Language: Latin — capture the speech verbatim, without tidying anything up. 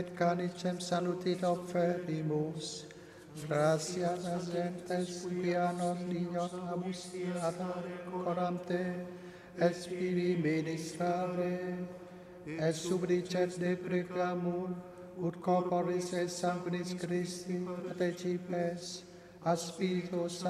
canicem salutit oferimus. Gracias agentes pianos niños amustiadare coram te, espiri ministrare, et subricet de precamur, ut corporis et sanguinis Christi, participes, a Spiritus